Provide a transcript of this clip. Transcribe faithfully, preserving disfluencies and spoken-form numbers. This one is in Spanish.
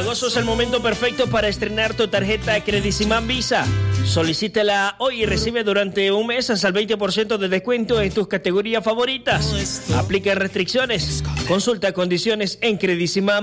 agosto es el momento perfecto para estrenar tu tarjeta Credisimán Visa. Solicítala hoy y recibe durante un mes hasta el veinte por ciento de descuento en tus categorías favoritas. Aplica restricciones. Consulta condiciones en credisimán